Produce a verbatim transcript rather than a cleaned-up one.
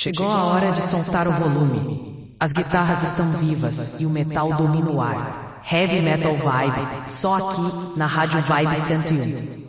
Chegou a hora de soltar o volume. As guitarras estão vivas e o metal domina o ar. Heavy Metal Vibe, só aqui na Rádio Vibe cento e um.